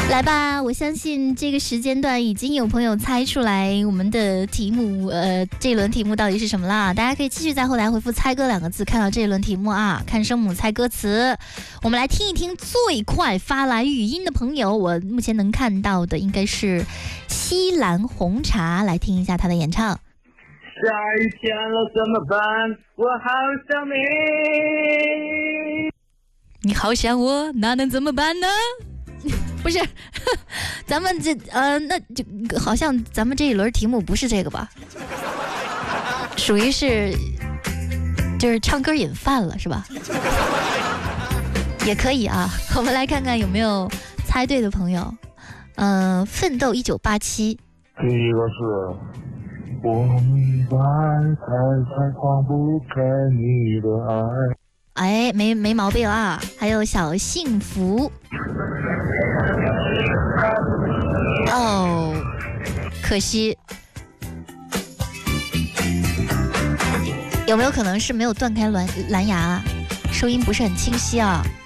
来吧，我相信这个时间段已经有朋友猜出来我们的题目，这一轮题目到底是什么啦？大家可以继续在后台回复"猜歌"2个字，看到这一轮题目啊，看声母猜歌词。我们来听一听最快发来语音的朋友，我目前能看到的应该是西兰红茶，来听一下他的演唱。 下雨天了怎么办？我好想你好想我，那能怎么办呢？不是，咱们那就好像咱们这一轮题目不是这个吧？属于是就是唱歌引饭了，是吧？也可以啊，我们来看看有没有猜对的朋友。奋斗1987。 第一个是我明白，才放不开你的爱。 哎，没毛病啊。还有小幸福。哦，可惜。有没有可能是没有断开蓝牙啊？收音不是很清晰啊。